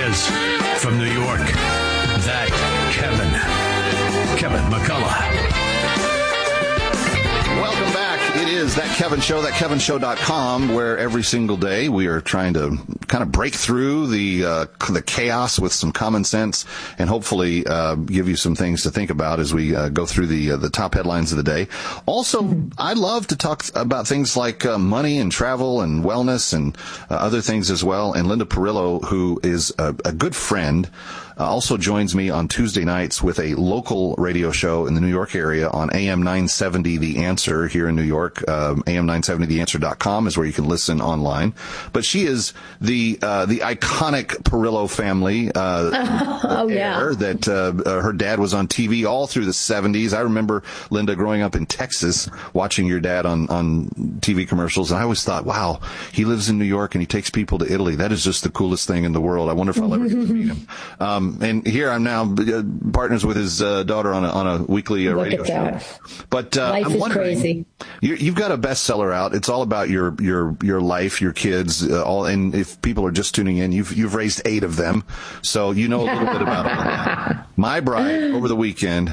is, from New York, that Kevin McCullough. Welcome back. It is That Kevin Show, thatkevinshow.com, where every single day we are trying to kind of break through the chaos with some common sense and hopefully give you some things to think about as we go through the top headlines of the day. Also, I love to talk about things like money and travel and wellness and other things as well. And Linda Perillo, who is a good friend, also joins me on Tuesday nights with a local radio show in the New York area on AM 970 The Answer here in New York. AM970theanswer.com is where you can listen online. But she is the iconic Perillo family that her dad was on TV all through the 70s. I remember, Linda, growing up in Texas, watching your dad on TV commercials, and I always thought, wow, he lives in New York and he takes people to Italy. That is just the coolest thing in the world. I wonder if I'll ever get to meet him. And here I'm now partners with his daughter on a weekly radio show. But life I'm is wondering, crazy. You've got a bestseller out. It's all about your life, your kids, and if people are just tuning in, you've raised 8 of them, so you know a little bit about it. My bride over the weekend,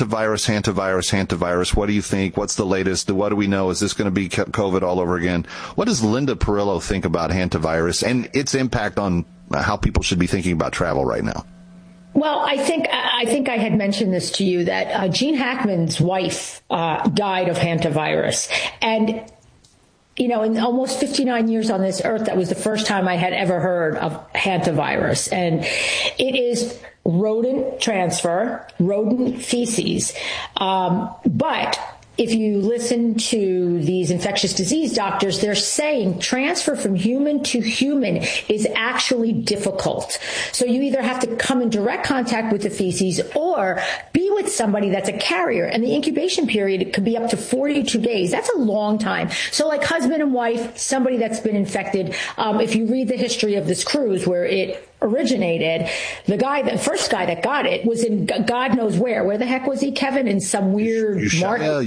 hantavirus. What do you think? What's the latest? What do we know? Is this going to be COVID all over again? What does Linda Perillo think about hantavirus and its impact on how people should be thinking about travel right now? Well, I think I had mentioned this to you that Gene Hackman's wife died of hantavirus, and in almost 59 years on this earth, that was the first time I had ever heard of hantavirus, and it is rodent transfer, rodent feces, but if you listen to these infectious disease doctors, they're saying transfer from human to human is actually difficult. So you either have to come in direct contact with the feces or be with somebody that's a carrier. And the incubation period could be up to 42 days. That's a long time. So like husband and wife, somebody that's been infected. If you read the history of this cruise where it originated, the first guy that got it was in God knows where. Where the heck was he, Kevin? In some weird market.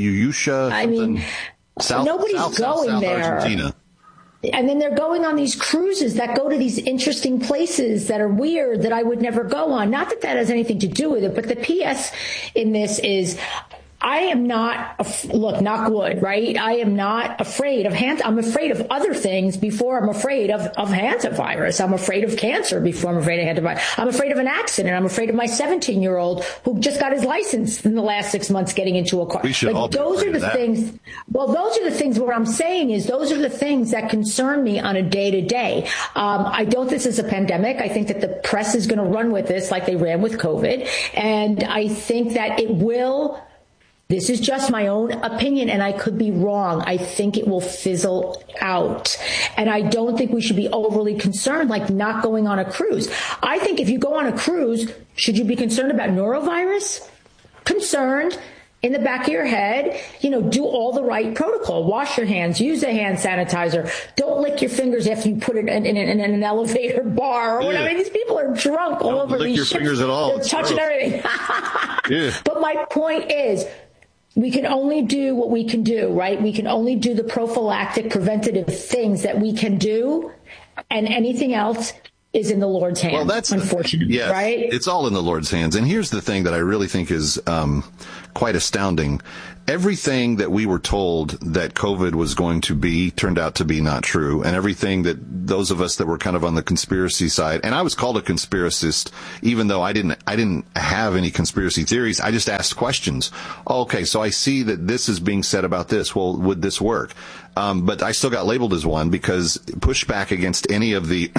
I mean, nobody's going there. Argentina. And then they're going on these cruises that go to these interesting places that are weird that I would never go on. Not that that has anything to do with it, but the PS in this is, I am not, look, knock wood, right? I am not afraid of I'm afraid of other things before I'm afraid of hantavirus. I'm afraid of cancer before I'm afraid of hantavirus. I'm afraid of an accident. I'm afraid of my 17-year-old who just got his license in the last 6 months getting into a car. We should all be those are the things. Well, those are the things. What I'm saying is those are the things that concern me on a day-to-day. I don't think this is a pandemic. I think that the press is going to run with this like they ran with COVID. And I think that it will. This is just my own opinion, and I could be wrong. I think it will fizzle out. And I don't think we should be overly concerned, like not going on a cruise. I think if you go on a cruise, should you be concerned about norovirus? Concerned. In the back of your head, do all the right protocol. Wash your hands, use a hand sanitizer. Don't lick your fingers after you put it in an elevator bar or whatever. I mean, these people are drunk all over these ships. Don't lick your fingers at all. They're touching everything. Yeah. But my point is, we can only do what we can do, right? We can only do the prophylactic preventative things that we can do, and anything else is in the Lord's hands. Well, that's unfortunate, yes, right? It's all in the Lord's hands. And here's the thing that I really think is quite astounding. Everything that we were told that COVID was going to be turned out to be not true. And everything that those of us that were kind of on the conspiracy side, and I was called a conspiracist, even though I didn't have any conspiracy theories. I just asked questions. Okay, so I see that this is being said about this. Well, would this work? But I still got labeled as one because pushback against any of the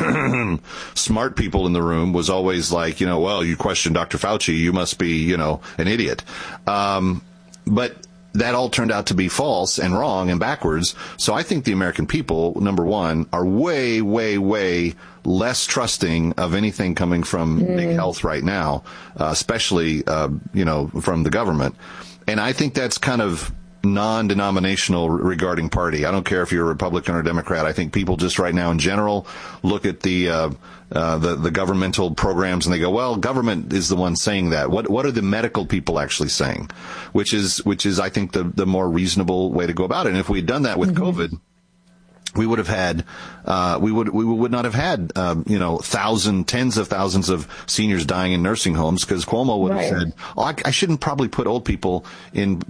smart people in the room was always like, well, you question Dr. Fauci, you must be, an idiot. But that all turned out to be false and wrong and backwards. So I think the American people, number one, are way, way, way less trusting of anything coming from big health right now, especially, from the government. And I think that's kind of non-denominational regarding party. I don't care if you're a Republican or Democrat. I think people just right now in general look at the governmental programs and they go, well, government is the one saying that. What are the medical people actually saying? Which is I think the more reasonable way to go about it. And if we had done that with COVID, we would have had, we would not have had, tens of thousands of seniors dying in nursing homes, because Cuomo would have said, I shouldn't probably put old people in,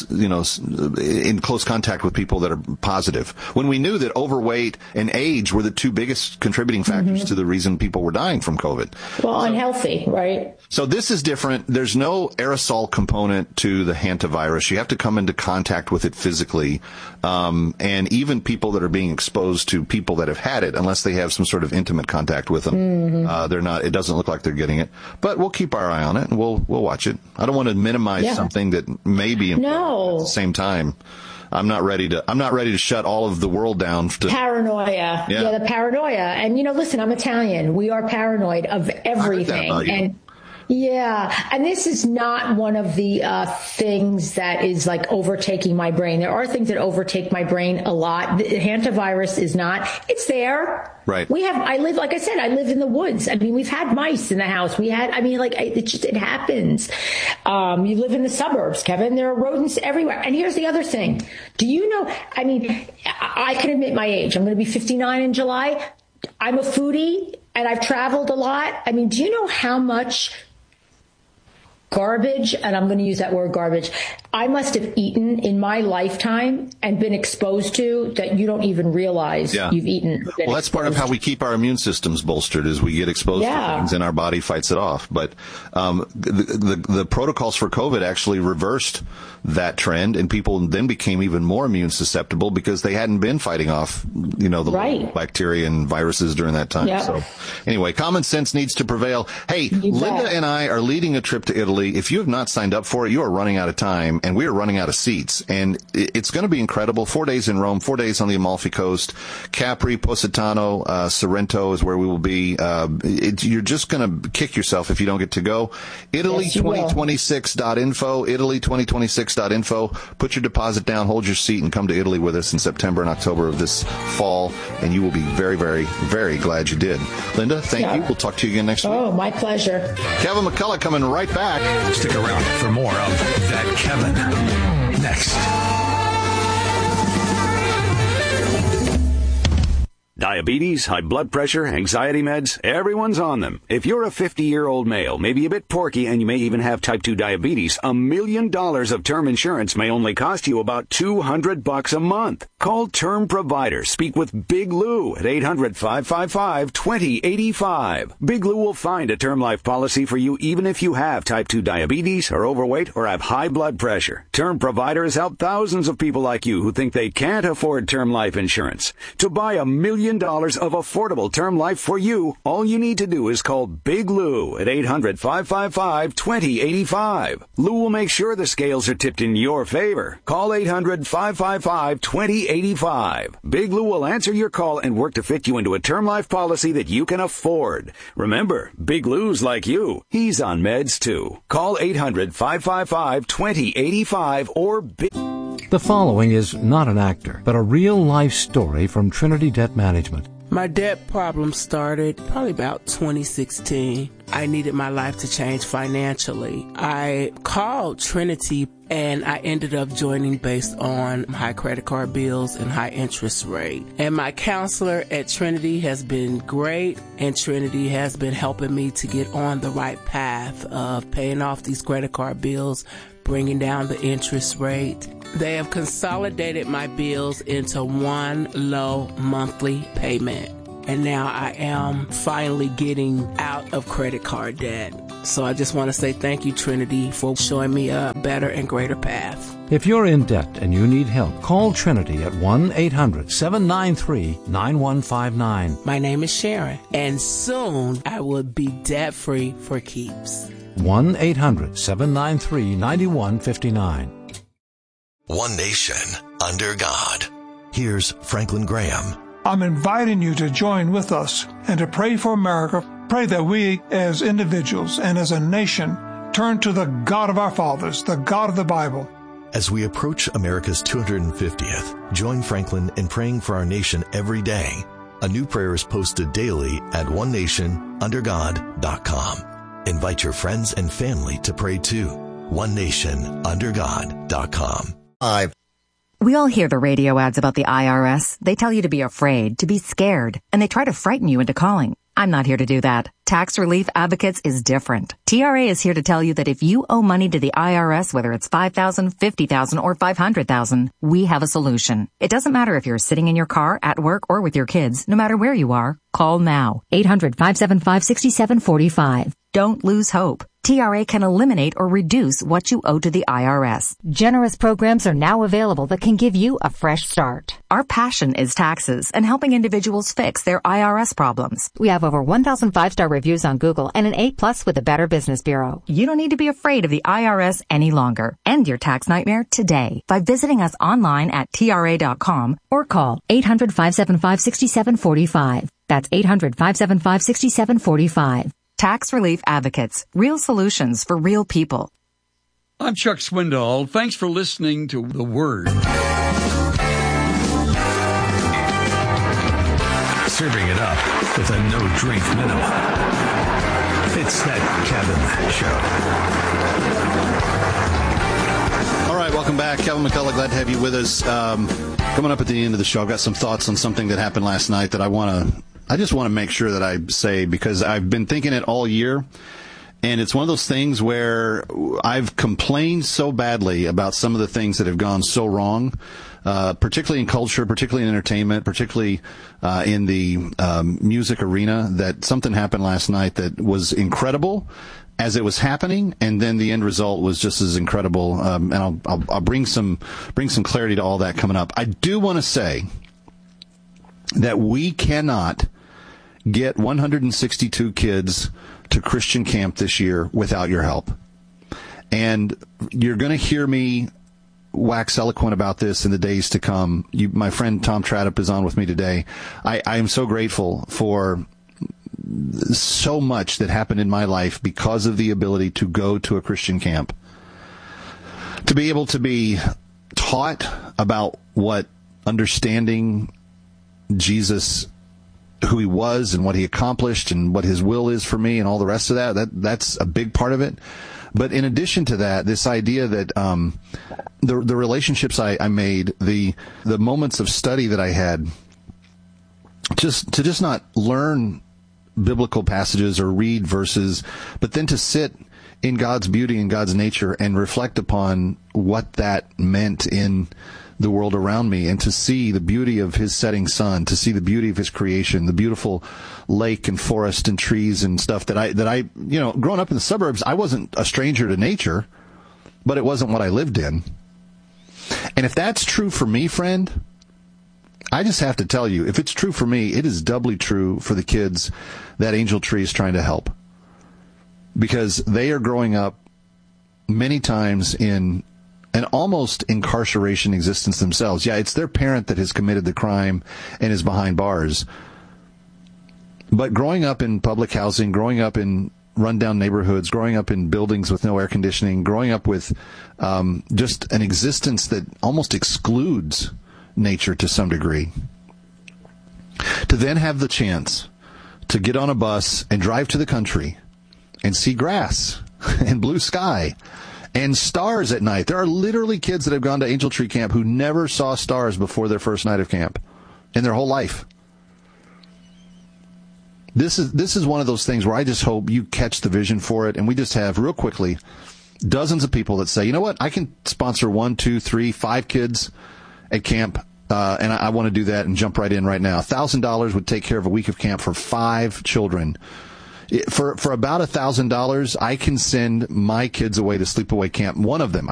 in close contact with people that are positive. When we knew that overweight and age were the two biggest contributing factors to the reason people were dying from COVID. Well, unhealthy, right? So this is different. There's no aerosol component to the hantavirus. You have to come into contact with it physically. And even people that are being exposed to people that have had it, unless they have some sort of intimate contact with them, they're not. It doesn't look like they're getting it. But we'll keep our eye on it, and we'll watch it. I don't want to minimize something that may be important. At the same time, I'm not ready to shut all of the world down. Paranoia. Yeah, the paranoia. And listen, I'm Italian. We are paranoid of everything. And this is not one of the things that is like overtaking my brain. There are things that overtake my brain a lot. The hantavirus is not. It's there. Right. I live in the woods. I mean, we've had mice in the house. It happens. You live in the suburbs, Kevin. There are rodents everywhere. And here's the other thing. Do you know, I can admit my age. I'm going to be 59 in July. I'm a foodie and I've traveled a lot. Do you know how much garbage, and I'm going to use that word garbage, I must have eaten in my lifetime and been exposed to that you don't even realize you've eaten. Well, that's part of how we keep our immune systems bolstered, is we get exposed to things and our body fights it off. But the protocols for COVID actually reversed that trend, and people then became even more immune susceptible because they hadn't been fighting off, the bacteria and viruses during that time. So anyway, common sense needs to prevail. Hey, Linda and I are leading a trip to Italy. If you have not signed up for it, you are running out of time, and we are running out of seats. And it's going to be incredible. 4 days in Rome, 4 days on the Amalfi Coast. Capri, Positano, Sorrento is where we will be. You're just going to kick yourself if you don't get to go. Italy2026.info, Italy2026.info. Put your deposit down, hold your seat, and come to Italy with us in September and October of this fall, and you will be very, very, very glad you did. Linda, thank you. We'll talk to you again next week. Oh, my pleasure. Kevin McCullough coming right back. Stick around for more of That Kevin next. Diabetes, high blood pressure, anxiety meds, everyone's on them. If you're a 50-year-old male, maybe a bit porky, and you may even have type 2 diabetes, $1 million of term insurance may only cost you about $200 a month. Call Term Provider. Speak with Big Lou at 800-555-2085. Big Lou will find a term life policy for you even if you have type 2 diabetes, are overweight, or have high blood pressure. Term Provider has helped thousands of people like you who think they can't afford term life insurance. To buy $1 million of affordable term life for you, all you need to do is call Big Lou at 800-555-2085. Lou will make sure the scales are tipped in your favor. Call 800-555-2085. Big Lou will answer your call and work to fit you into a term life policy that you can afford. Remember, Big Lou's like you. He's on meds too. Call 800-555-2085 or Big... The following is not an actor, but a real-life story from Trinity Debt Management. My debt problem started probably about 2016. I needed my life to change financially. I called Trinity and I ended up joining based on high credit card bills and high interest rate. And my counselor at Trinity has been great, and Trinity has been helping me to get on the right path of paying off these credit card bills, bringing down the interest rate. They have consolidated my bills into one low monthly payment. And now I am finally getting out of credit card debt. So I just want to say thank you, Trinity, for showing me a better and greater path. If you're in debt and you need help, call Trinity at 1-800-793-9159. My name is Sharon, and soon I will be debt-free for keeps. 1-800-793-9159. One nation, under God. Here's Franklin Graham. I'm inviting you to join with us and to pray for America. Pray that we, as individuals and as a nation, turn to the God of our fathers, the God of the Bible. As we approach America's 250th, join Franklin in praying for our nation every day. A new prayer is posted daily at onenationundergod.com. Invite your friends and family to pray too. onenationundergod.com. We all hear the radio ads about the IRS. They tell you to be afraid, to be scared, and they try to frighten you into calling. I'm not here to do that. Tax Relief Advocates is different. TRA is here to tell you that if you owe money to the IRS, whether it's $5,000, $50,000, or $500,000, we have a solution. It doesn't matter if you're sitting in your car, at work, or with your kids. No matter where you are, call now. 800-575-6745. Don't lose hope. TRA can eliminate or reduce what you owe to the IRS. Generous programs are now available that can give you a fresh start. Our passion is taxes and helping individuals fix their IRS problems. We have over 1,000 5-star reviews on Google and an A+ with the Better Business Bureau. You don't need to be afraid of the IRS any longer. End your tax nightmare today by visiting us online at TRA.com or call 800-575-6745. That's 800-575-6745. Tax Relief Advocates. Real solutions for real people. I'm Chuck Swindoll. Thanks for listening to The Word. Serving it up with a no-drink minimum. It's That Kevin Show. All right, welcome back. Kevin McCullough, glad to have you with us. Coming up at the end of the show, I've got some thoughts on something that happened last night that I just want to make sure that I say, because I've been thinking it all year, and it's one of those things where I've complained so badly about some of the things that have gone so wrong, particularly in culture, particularly in entertainment, particularly in the music arena, that something happened last night that was incredible as it was happening, and then the end result was just as incredible. And I'll bring some clarity to all that coming up. I do want to say that we cannot get 162 kids to Christian camp this year without your help. And you're going to hear me wax eloquent about this in the days to come. My friend Tom Tradup is on with me today. I am so grateful for so much that happened in my life because of the ability to go to a Christian camp, to be able to be taught about what understanding Jesus, who he was and what he accomplished and what his will is for me and all the rest of that's a big part of it. But in addition to that, this idea that the relationships I made, the moments of study that I had, just not learn biblical passages or read verses, but then to sit in God's beauty and God's nature and reflect upon what that meant in the world around me, and to see the beauty of his setting sun, to see the beauty of his creation, the beautiful lake and forest and trees and stuff that I growing up in the suburbs, I wasn't a stranger to nature, but it wasn't what I lived in. And if that's true for me, friend, I just have to tell you, if it's true for me, it is doubly true for the kids that Angel Tree is trying to help, because they are growing up many times in an almost incarceration existence themselves. Yeah, it's their parent that has committed the crime and is behind bars. But growing up in public housing, growing up in rundown neighborhoods, growing up in buildings with no air conditioning, growing up with just an existence that almost excludes nature to some degree, to then have the chance to get on a bus and drive to the country and see grass and blue sky and stars at night. There are literally kids that have gone to Angel Tree Camp who never saw stars before their first night of camp in their whole life. This is one of those things where I just hope you catch the vision for it. And we just have, real quickly, dozens of people that say, you know what, I can sponsor 1, 2, 3, 5 kids at camp, and I want to do that and jump right in right now. $1,000 would take care of a week of camp for 5 children. For about $1,000, I can send my kids away to sleepaway camp. One of them,